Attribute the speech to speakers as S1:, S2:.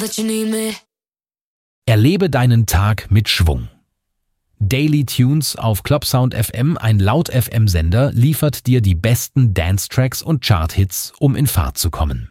S1: that you need me.
S2: Erlebe deinen Tag mit Schwung. Daily Tunes auf Clubsound FM, ein Laut-FM-Sender, liefert dir die besten Dance-Tracks und Chart-Hits, um in Fahrt zu kommen.